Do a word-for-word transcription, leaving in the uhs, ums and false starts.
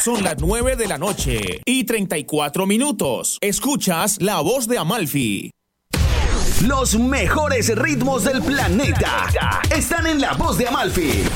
Son las nueve de la noche y treinta y cuatro minutos. Escuchas La Voz de Amalfi. Los mejores ritmos del planeta están en La Voz de Amalfi.